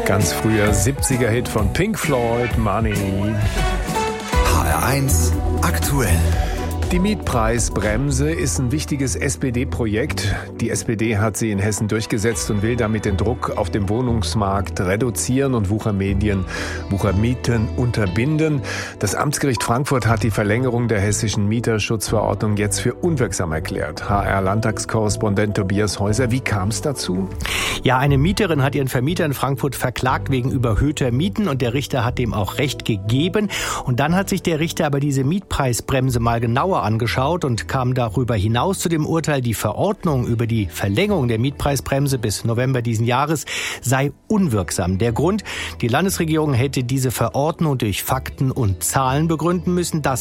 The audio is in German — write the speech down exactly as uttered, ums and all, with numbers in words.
Ganz früher siebziger Hit von Pink Floyd, Money. H R eins aktuell. Die Mietpreisbremse ist ein wichtiges S P D-Projekt. Die S P D hat sie in Hessen durchgesetzt und will damit den Druck auf dem Wohnungsmarkt reduzieren und Wuchermedien, Wuchermieten unterbinden. Das Amtsgericht Frankfurt hat die Verlängerung der hessischen Mieterschutzverordnung jetzt für unwirksam erklärt. H R-Landtagskorrespondent Tobias Häuser, wie kam es dazu? Ja, eine Mieterin hat ihren Vermieter in Frankfurt verklagt wegen überhöhter Mieten und der Richter hat dem auch Recht gegeben. Und dann hat sich der Richter aber diese Mietpreisbremse mal genauer angeschaut und kam darüber hinaus zu dem Urteil, die Verordnung über die Verlängerung der Mietpreisbremse bis November diesen Jahres sei unwirksam. Der Grund, die Landesregierung hätte diese Verordnung durch Fakten und Zahlen begründen müssen. Das